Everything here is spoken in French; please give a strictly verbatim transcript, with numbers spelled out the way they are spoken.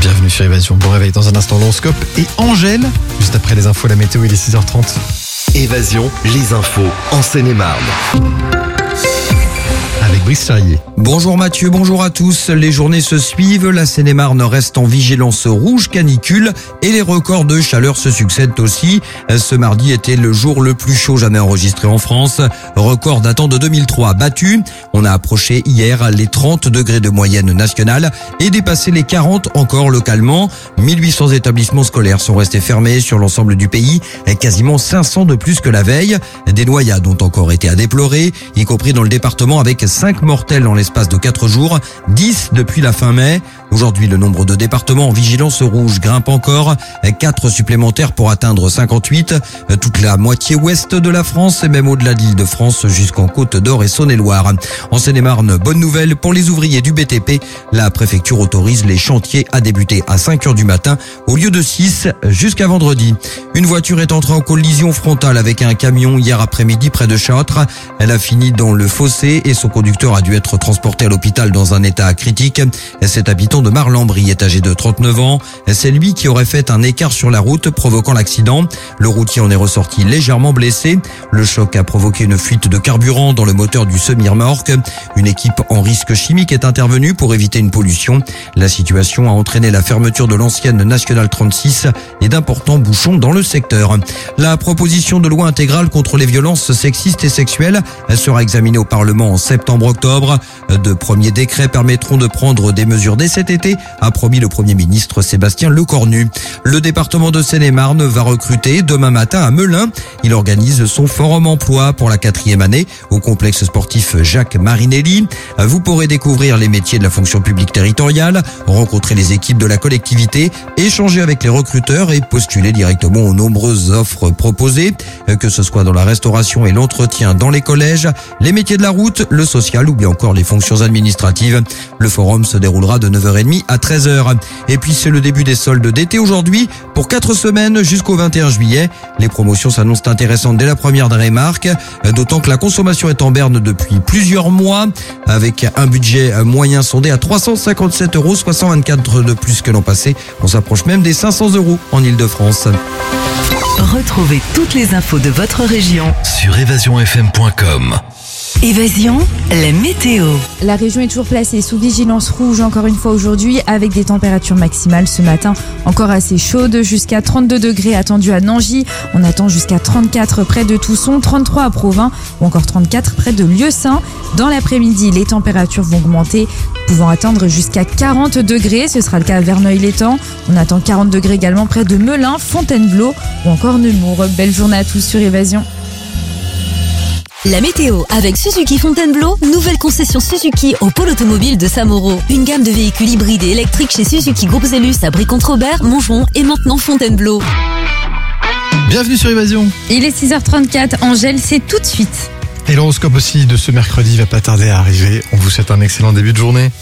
Bienvenue sur Évasion. Bon réveil dans un instant, l'horoscope et Angèle. Juste après les infos, la météo, il est six heures trente. Évasion, les infos en Seine-et-Marne. Avec Brice Charrier. Bonjour Mathieu, bonjour à tous. Les journées se suivent, la Seine-et-Marne reste en vigilance rouge canicule et les records de chaleur se succèdent aussi. Ce mardi était le jour le plus chaud jamais enregistré en France. Record datant de deux mille trois battu. On a approché hier les trente degrés de moyenne nationale et dépassé les quarante encore localement. mille huit cents établissements scolaires sont restés fermés sur l'ensemble du pays, quasiment cinq cents de plus que la veille. Des noyades ont encore été à déplorer, y compris dans le département avec cinq mortels en l'espace de quatre jours, dix depuis la fin mai. Aujourd'hui, le nombre de départements en vigilance rouge grimpe encore, quatre supplémentaires pour atteindre cinquante-huit. Toute la moitié ouest de la France et même au-delà de l'Île-de-France jusqu'en Côte d'Or et Saône-et-Loire. En Seine-et-Marne, bonne nouvelle pour les ouvriers du B T P. La préfecture autorise les chantiers à débuter à cinq heures du matin au lieu de six jusqu'à vendredi. Une voiture est entrée en collision frontale avec un camion hier après-midi près de Châtres. Elle a fini dans le fossé et son conducteur a dû être transporté à l'hôpital dans un état critique. Cet habitant de Marlambry est âgé de trente-neuf ans. C'est lui qui aurait fait un écart sur la route provoquant l'accident. Le routier en est ressorti légèrement blessé. Le choc a provoqué une fuite de carburant dans le moteur du semi-remorque. Une équipe en risque chimique est intervenue pour éviter une pollution. La situation a entraîné la fermeture de l'ancienne Nationale trente-six et d'importants bouchons dans le secteur. La proposition de loi intégrale contre les violences sexistes et sexuelles sera examinée au Parlement en septembre-octobre. De premiers décrets permettront de prendre des mesures dès cet été, a promis le Premier ministre Sébastien Lecornu. Le département de Seine-et-Marne va recruter demain matin à Melun. Il organise son forum emploi pour la quatrième année au complexe sportif Jacques Marinelli. Vous pourrez découvrir les métiers de la fonction publique territoriale, rencontrer les équipes de la collectivité, échanger avec les recruteurs et postuler directement aux nombreuses offres proposées, que ce soit dans la restauration et l'entretien dans les collèges, les métiers de la route, le social ou bien encore les fonctions administratives. Le forum se déroulera de neuf heures trente à treize heures. Et puis c'est le début des soldes d'été aujourd'hui pour quatre semaines jusqu'au vingt et un juillet. Les promotions s'annoncent intéressantes dès la première des remarques, d'autant que la consommation est en berne depuis plusieurs mois avec un budget moyen sondé à trois cent cinquante-sept euros, soit cent vingt-quatre de plus que l'an passé. On s'approche même des cinq cents euros en Île-de-France. Retrouvez toutes les infos de votre région Sur évasion f m point com. Évasion, la météo. La région est toujours placée sous vigilance rouge encore une fois aujourd'hui avec des températures maximales ce matin encore assez chaudes, jusqu'à trente-deux degrés attendus à Nangy. On attend jusqu'à trente-quatre près de Tousson, trente-trois à Provins ou encore trente-quatre près de Lieusaint. Dans l'après-midi, les températures vont augmenter, pouvant atteindre jusqu'à quarante degrés. Ce sera le cas à Verneuil-l'Étang. On attend quarante degrés également près de Melun, Fontainebleau ou encore Nemours. Belle journée à tous sur Évasion. La météo avec Suzuki Fontainebleau, nouvelle concession Suzuki au pôle automobile de Samoro. Une gamme de véhicules hybrides et électriques chez Suzuki Groupe Zellus à Brie-Contre-Robert, Montgeron et maintenant Fontainebleau. Bienvenue sur Évasion. Il est six heures trente-quatre, Angèle, c'est tout de suite. Et l'horoscope aussi de ce mercredi va pas tarder à arriver. On vous souhaite un excellent début de journée.